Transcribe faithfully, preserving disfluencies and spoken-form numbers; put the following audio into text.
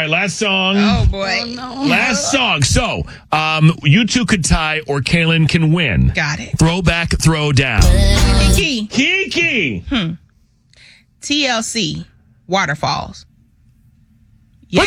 right, last song. Oh, boy. Oh, no. Last song. So, um, you two could tie or Kaylin can win. Got it. Throwback, throw down. Kiki. Kiki. T L C, Waterfalls.